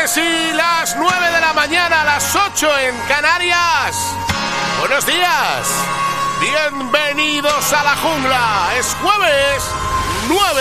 que sí, las 9 de la mañana, las 8 en Canarias. Buenos días, bienvenidos a la jungla. Es jueves 9